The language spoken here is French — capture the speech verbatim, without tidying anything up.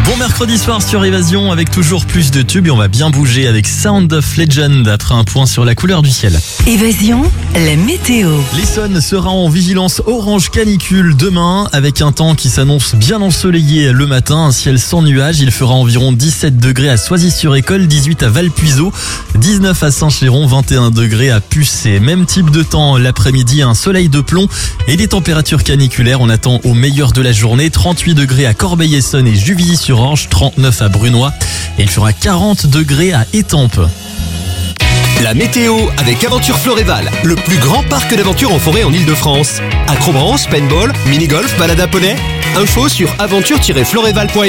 Bon mercredi soir sur Évasion avec toujours plus de tubes et on va bien bouger avec Sound of Legend après un point sur la couleur du ciel. Évasion, la météo. L'Essonne sera en vigilance orange canicule demain avec un temps qui s'annonce bien ensoleillé le matin, un ciel sans nuages. Il fera environ dix-sept degrés à Soisy-sur-École, dix-huit à Valpuiseau, dix-neuf à Saint-Chéron, vingt et un degrés à Pucé. Même type de temps l'après-midi, un soleil de plomb et des températures caniculaires. On attend au meilleur de la journée, trente-huit degrés à Corbeil-Essonnes et Juvisy-sur-Orge, trente-neuf à Brunois et il fera quarante degrés à Étampes. La météo avec Aventure Floréval, le plus grand parc d'aventure en forêt en Ile-de-France. Acrobranche, paintball, mini-golf, balade à poney. Info sur aventure tiret floréval point